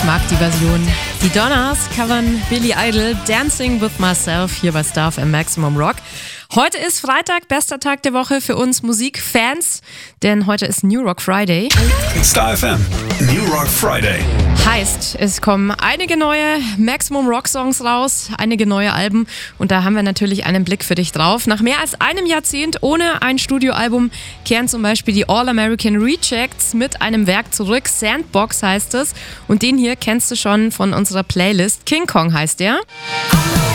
Mag die Version. Die Donners covern Billy Idol, Dancing with Myself, hier bei Star FM Maximum Rock. Heute ist Freitag, bester Tag der Woche für uns Musikfans, denn heute ist New Rock Friday. Star FM, New Rock Friday. Heißt, es kommen einige neue Maximum Rock Songs raus, einige neue Alben und da haben wir natürlich einen Blick für dich drauf. Nach mehr als einem Jahrzehnt ohne ein Studioalbum kehren zum Beispiel die All American Rejects mit einem Werk zurück. Sandbox heißt es und den hier kennst du schon von unserer Playlist. King Kong heißt der.